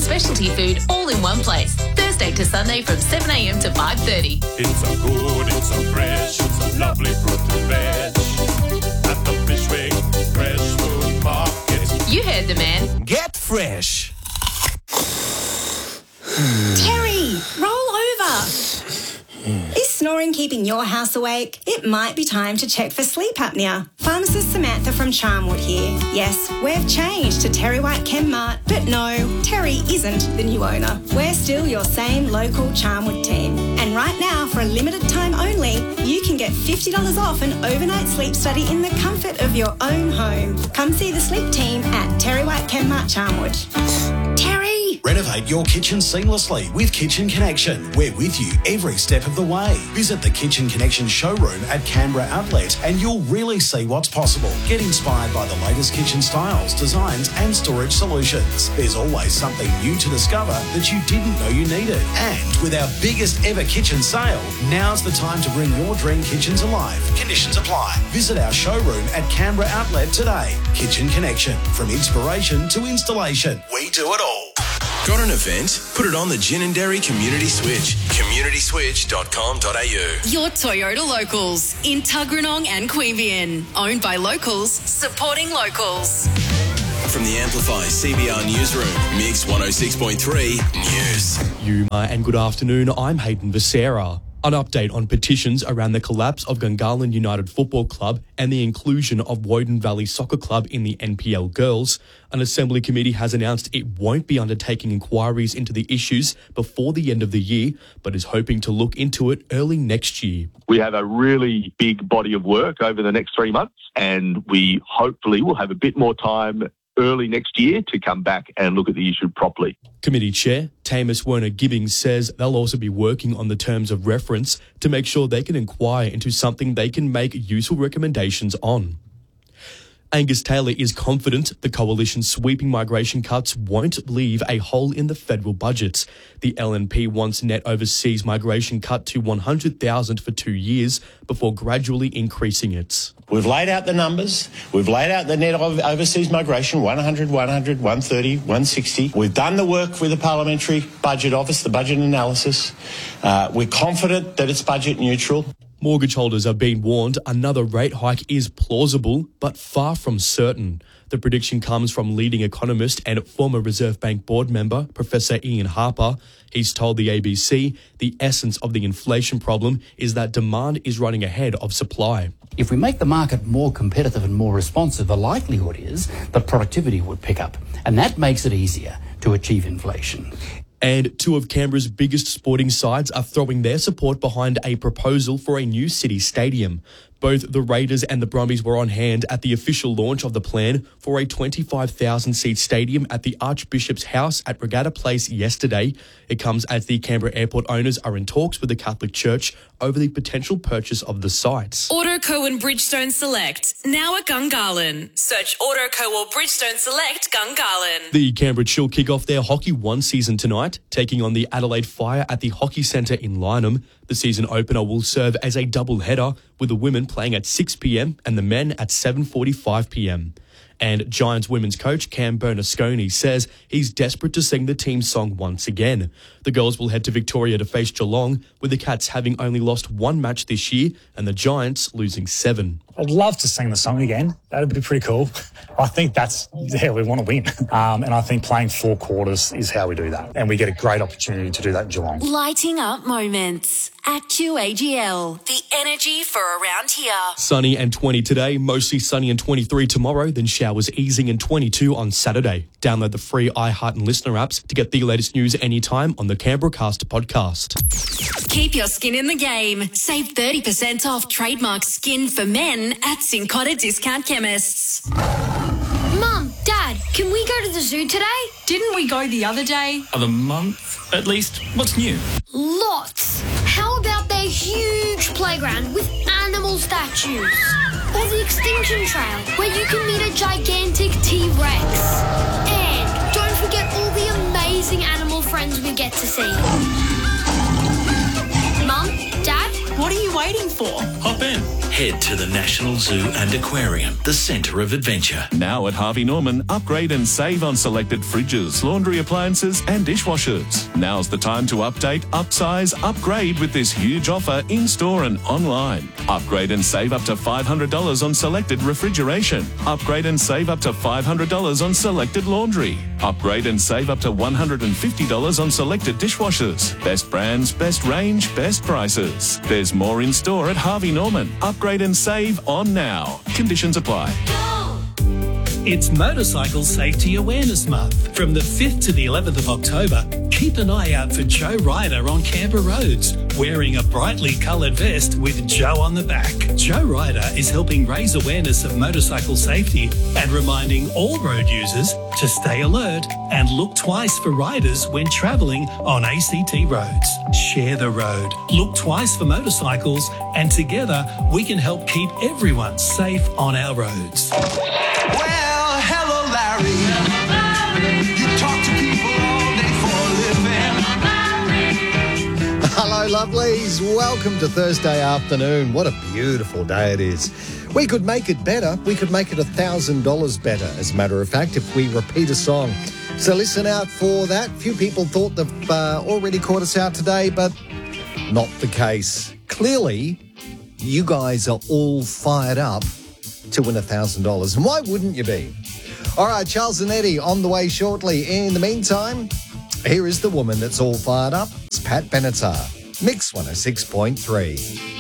specialty food all in one place. Thursday to Sunday from 7 a.m. to 5:30. It's so good, it's so fresh, it's a lovely fruit and veg. At the Fishwick Fresh Food Market. You heard the man. Get fresh. Terry, roll over. Is snoring keeping your house awake? It might be time to check for sleep apnea. Pharmacist Samantha from Charmwood here. Yes, we've changed to Terry White Chemmart, but no, Terry isn't the new owner. We're still your same local Charmwood team. And right now, for a limited time only, you can get $50 off an overnight sleep study in the comfort of your own home. Come see the sleep team at Terry White Chemmart Charmwood. Terry! Renovate your kitchen seamlessly with Kitchen Connection. We're with you every step of the way. Visit the Kitchen Connection showroom at Canberra Outlet and you'll really see what's possible. Get inspired by the latest kitchen styles, designs and storage solutions. There's always something new to discover that you didn't know you needed. And with our biggest ever kitchen sale, now's the time to bring your dream kitchen to life. Conditions apply. Visit our showroom at Canberra Outlet today. Kitchen Connection. From inspiration to installation, we do it all. Got an event? Put it on the Gin and Dairy Community Switch. communityswitch.com.au. Your Toyota Locals in Tuggeranong and Queanbeyan. Owned by locals, supporting locals. From the Amplify CBR Newsroom, Mix 106.3 News. Yuma and good afternoon, I'm Hayden Becerra. An update on petitions around the collapse of Gungahlin United Football Club and the inclusion of Woden Valley Soccer Club in the NPL Girls. An Assembly committee has announced it won't be undertaking inquiries into the issues before the end of the year, but is hoping to look into it early next year. We have a really big body of work over the next 3 months, and we hopefully will have a bit more time early next year to come back and look at the issue properly. Committee Chair Tamus Werner-Gibbings says they'll also be working on the terms of reference to make sure they can inquire into something they can make useful recommendations on. Angus Taylor is confident the coalition's sweeping migration cuts won't leave a hole in the federal budget. The LNP wants net overseas migration cut to 100,000 for 2 years before gradually increasing it. We've laid out the numbers. We've laid out the net of overseas migration, 100, 130, 160. We've done the work with the Parliamentary Budget Office, the budget analysis. We're confident that it's budget neutral. Mortgage holders are being warned another rate hike is plausible, but far from certain. The prediction comes from leading economist and former Reserve Bank board member, Professor Ian Harper. He's told the ABC the essence of the inflation problem is that demand is running ahead of supply. If we make the market more competitive and more responsive, the likelihood is that productivity would pick up, and that makes it easier to achieve inflation. And two of Canberra's biggest sporting sides are throwing their support behind a proposal for a new city stadium. Both the Raiders and the Brumbies were on hand at the official launch of the plan for a 25,000-seat stadium at the Archbishop's House at Regatta Place yesterday. It comes as the Canberra Airport owners are in talks with the Catholic Church over the potential purchase of the site. Autoco and Bridgestone Select, now at Gungahlin. Search Autoco or Bridgestone Select Gungahlin. The Canberra Chill kick off their Hockey 1 season tonight, taking on the Adelaide Fire at the Hockey Centre in Lyneham. The season opener will serve as a double header, with the women playing at 6 p.m. and the men at 7:45 p.m. And Giants women's coach Cam Bernasconi says he's desperate to sing the team song once again. The girls will head to Victoria to face Geelong, with the Cats having only lost 1 match this year and the Giants losing 7. I'd love to sing the song again. That'd be pretty cool. I think we want to win. And I think playing 4 quarters is how we do that. And we get a great opportunity to do that in Geelong. Lighting up moments. At QAGL, the energy for around here. Sunny and 20 today, mostly sunny and 23 tomorrow, then showers easing and 22 on Saturday. Download the free iHeart and Listener apps to get the latest news anytime on the Canberra Cast podcast. Keep your skin in the game. Save 30% off trademark skin for men at Cincotta Discount Chemists. Mum, Dad, can we go to the zoo today? Didn't we go the other day? Of the month, at least. What's new? Lots. How about their huge playground with animal statues? Or the Extinction Trail, where you can meet a gigantic T-Rex. And don't forget all the amazing animal friends we get to see. Mum, Dad? What are you waiting for? Hop in. Head to the National Zoo and Aquarium, the centre of adventure. Now at Harvey Norman, upgrade and save on selected fridges, laundry appliances and dishwashers. Now's the time to update, upsize, upgrade with this huge offer in-store and online. Upgrade and save up to $500 on selected refrigeration. Upgrade and save up to $500 on selected laundry. Upgrade and save up to $150 on selected dishwashers. Best brands, best range, best prices. There's more in store at Harvey Norman. Upgrade and save on now. Conditions apply. It's Motorcycle Safety Awareness Month. From the 5th to the 11th of October, keep an eye out for Joe Ryder on Canberra roads, wearing a brightly coloured vest with Joe on the back. Joe Ryder is helping raise awareness of motorcycle safety and reminding all road users to stay alert and look twice for riders when travelling on ACT roads. Share the road, look twice for motorcycles, and together we can help keep everyone safe on our roads. Well, hello, Larry. You talk to people all day for a living. Hello, lovelies. Welcome to Thursday afternoon. What a beautiful day it is. We could make it better. We could make it $1,000 better, as a matter of fact, if we repeat a song. So listen out for that. Few people thought they've already caught us out today, but not the case. Clearly, you guys are all fired up to win $1,000. And why wouldn't you be? All right, Charles and Eddie on the way shortly. In the meantime, here is the woman that's all fired up. It's Pat Benatar, Mix 106.3.